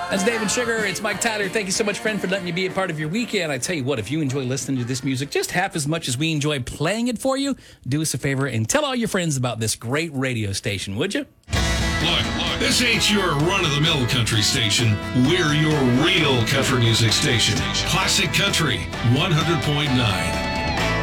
That's David Sugar. It's Mike Tyler. Thank you so much, friend, for letting me be a part of your weekend. I tell you what, if you enjoy listening to this music just half as much as we enjoy playing it for you, do us a favor and tell all your friends about this great radio station, would you? Look, this ain't your run-of-the-mill country station. We're your real country music station. Classic Country 100.9.